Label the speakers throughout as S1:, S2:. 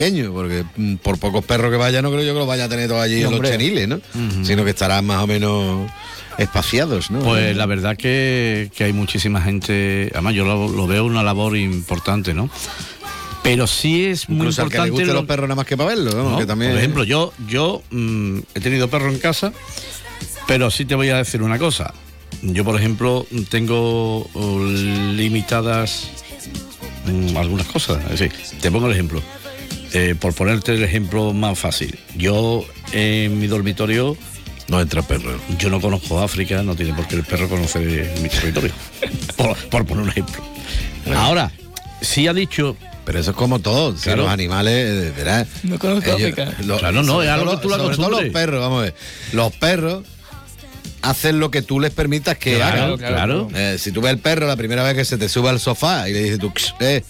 S1: pequeño, porque por pocos perros que vaya, no creo yo que los vaya a tener todos allí en los cheniles, ¿no? Sino que estarán más o menos espaciados, ¿no?
S2: Pues la verdad que hay muchísima gente, además yo lo veo una labor importante, ¿no? Pero sí es muy
S1: incluso
S2: importante.
S1: Al que le guste los perros nada más que para verlos, ¿no? Que también...
S2: Por ejemplo, yo he tenido perro en casa, pero sí te voy a decir una cosa. Yo, por ejemplo, tengo limitadas algunas cosas. Es decir, te pongo el ejemplo. Por ponerte el ejemplo más fácil. Yo, en mi dormitorio...
S1: No entra perro.
S2: Yo no conozco África, no tiene por qué el perro conocer mi territorio. por poner un ejemplo. Ahora, sí ha dicho...
S1: Pero eso es como todo, claro. Si los animales, verás.
S3: No conozco África.
S2: Claro, no, es algo que tú lo acostumbres.
S1: Sobre todo los perros, vamos a ver. Los perros hacen lo que tú les permitas que hagan.
S2: Claro.
S1: Si tú ves el perro la primera vez que se te sube al sofá y le dices tú,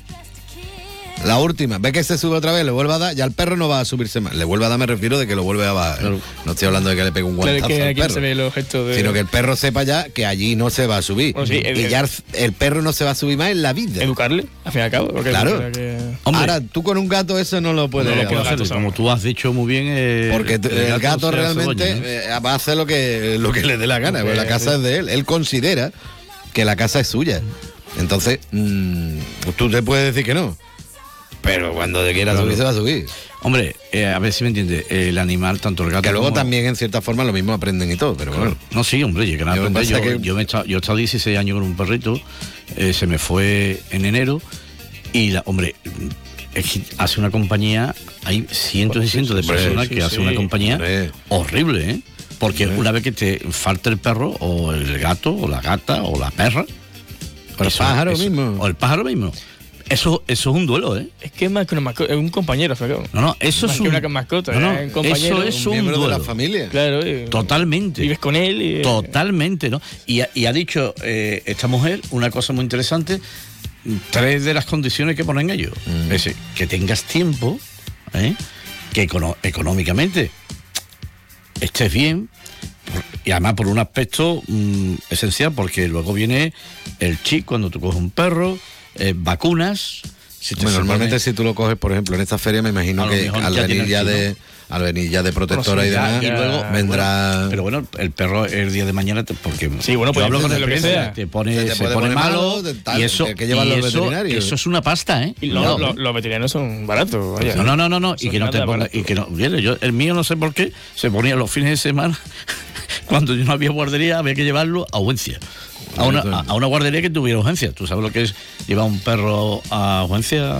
S1: la última, ve que se sube otra vez, le vuelve a dar, ya el perro no va a subirse más. Le vuelve a dar, me refiero de que lo vuelve a bajar. Claro. No estoy hablando de que le pegue un guantazo
S3: que
S1: al perro,
S3: se ve los gestos de...
S1: sino que el perro sepa ya que allí no se va a subir.
S3: Bueno, sí,
S1: y ya el perro no se va a subir más en la vida.
S3: Educarle, al fin y al cabo.
S1: Claro. Ahora, tú con un gato eso no lo puedes
S2: hacer. Como tú has dicho muy bien...
S1: porque el gato realmente va a hacer lo que le dé la gana, porque la casa es de él. Él considera que la casa es suya. Entonces, tú te puedes decir que no. Pero cuando te quiera subir, se va a subir.
S2: Hombre, a ver si me entiende, el animal, tanto el gato
S1: que luego
S2: como...
S1: también en cierta forma lo mismo aprenden y todo, pero bueno.
S2: No, sí, hombre, llegan a aprender. Yo he estado 16 años con un perrito, se me fue en enero, y hombre, es que hace una compañía, hay cientos y cientos de personas que hacen una compañía horrible, ¿eh? Porque una vez que te falta el perro, o el gato, o la gata, o la perra...
S1: O el pájaro mismo.
S2: O el pájaro mismo. Eso es un duelo, ¿eh?
S3: Es que es más que una mascota, es un compañero, claro.
S2: No, eso
S3: más
S2: es
S3: que una mascota,
S2: un compañero. Eso es un
S1: miembro
S2: duelo
S1: de la familia.
S3: Claro.
S2: Totalmente.
S3: Vives con él y...
S2: Totalmente, ¿no? Y ha dicho esta mujer una cosa muy interesante, 3 de las condiciones que ponen ellos. Es decir, que tengas tiempo, que económicamente estés bien, y además por un aspecto esencial, porque luego viene el chip cuando tú coges un perro, vacunas.
S1: Normalmente si tú lo coges, por ejemplo, en esta feria, me imagino que al venir ya de protectora y demás,
S2: y luego
S1: vendrá...
S2: Pero bueno, el perro el día de mañana, porque
S3: sí, bueno, pues
S2: yo hablo con
S3: lo que sea.
S2: se pone malo, y eso
S1: que llevan los veterinarios.
S2: Eso es una pasta, ¿eh?
S3: Y los veterinarios son baratos, vaya.
S2: No, y que no te ponga, y que no, el mío no sé por qué se ponía los fines de semana cuando yo no había guardería, había que llevarlo a urgencia. A una guardería que tuviera urgencia. Tú sabes lo que es llevar un perro a urgencia,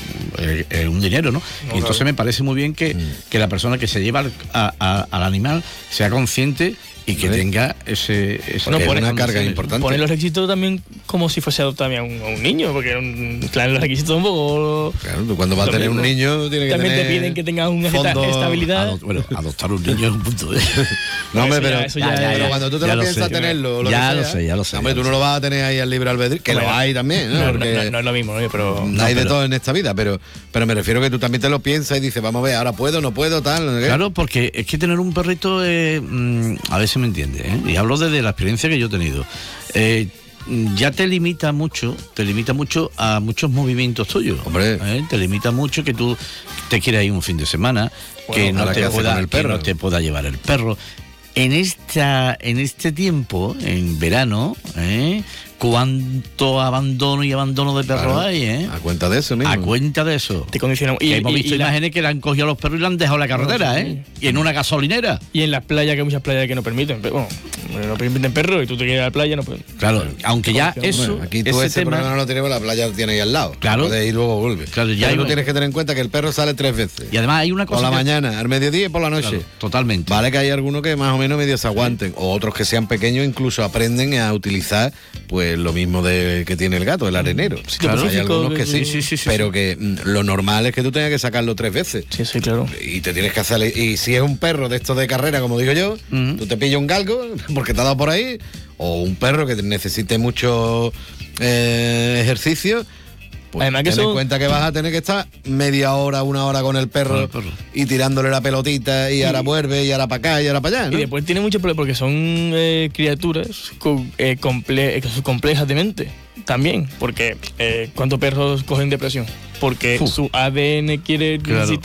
S2: un dinero, ¿no? Y entonces me parece muy bien que la persona que se lleva al animal sea consciente y que tenga ese
S1: una carga importante.
S3: Poner los requisitos también como si fuese adoptar a un niño, porque claro, los requisitos un poco...
S1: Claro, tú cuando vas a tener un niño tiene que
S3: también
S1: tener...
S3: te piden que tengas una estabilidad.
S2: Adoptar un niño es un punto de...
S1: No, hombre, pero cuando tú te lo piensas tenerlo...
S2: Ya lo sé.
S1: Hombre, tú no lo vas a tener ahí al libre albedrío, que lo hay también, ¿no?
S3: No es lo mismo, ¿no? Pero...
S1: Hay de todo en esta vida, pero me refiero que tú también te lo piensas y dices, vamos a ver, ahora puedo, no puedo, tal...
S2: Claro, porque es que tener un perrito, a ver si me entiende, y hablo desde la experiencia que yo he tenido, ya te limita mucho a muchos movimientos tuyos.
S1: Hombre.
S2: Te limita mucho que tú te quieras ir un fin de semana, que no te pueda llevar el perro. En este tiempo, en verano, cuánto abandono de perros hay,
S1: A cuenta de eso mismo.
S2: A cuenta de eso.
S3: Te condicionan.
S2: Y hemos visto imágenes que le han cogido a los perros y le han dejado en la carretera, y en una gasolinera.
S3: Y en las playas, que hay muchas playas que no permiten. Bueno, no permiten perros y tú te quieres ir a la playa, no puedes.
S2: Claro, aunque ya eso...
S1: Bueno, aquí tú ese problema no lo tienes, la playa tiene ahí al lado.
S2: Claro.
S1: Puedes ir y luego vuelves.
S2: Claro, ya
S1: tú tienes que tener en cuenta que el perro sale 3 veces.
S2: Y además hay una cosa...
S1: Por la mañana, al mediodía y por la noche.
S2: Claro, totalmente.
S1: Vale que hay algunos que más o menos medio se aguanten, o otros que sean pequeños incluso aprenden a utilizar pues lo mismo que tiene el gato, el arenero.
S2: Sí, claro,
S1: hay algunos que sí, pero
S2: sí.
S1: que lo normal es que tú tengas que sacarlo 3 veces.
S3: Sí, claro.
S1: Y te tienes que hacer... Y si es un perro de estos de carrera, como digo yo, tú te pillas un galgo porque te ha dado por ahí, o un perro que necesite mucho ejercicio, pues
S3: además que
S1: ten en cuenta que vas a tener que estar media hora, 1 hora con el perro y tirándole la pelotita y ahora vuelve y ahora para acá y ahora para allá, ¿no?
S3: Y después tiene mucho problema porque son criaturas complejas de mente también, porque ¿cuántos perros cogen depresión? Porque su ADN necesita